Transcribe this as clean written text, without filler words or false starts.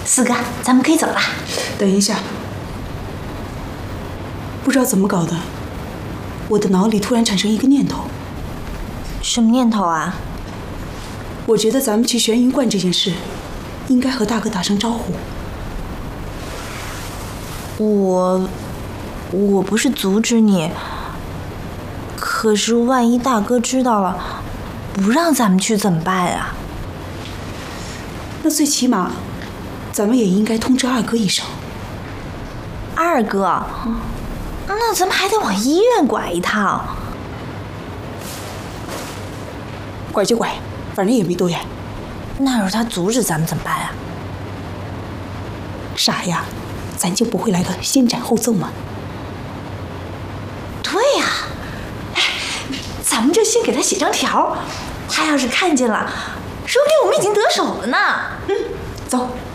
四哥，咱们可以走了。 等一下，不知道怎么搞的，我的脑里突然产生一个念头。 什么念头啊？ 我觉得咱们去玄云观这件事，应该和大哥打声招呼。 我不是阻止你，可是万一大哥知道了，不让咱们去怎么办啊？ 那最起码，咱们也应该通知二哥一声。 二哥，那咱们还得往医院拐一趟。 拐就拐，反正也没多远。 那要是他阻止咱们怎么办啊？ 傻呀，咱就不会来个先斩后奏吗？ 对呀，咱们就先给他写张条，他要是看见了，说不定我们已经得手了呢。 走。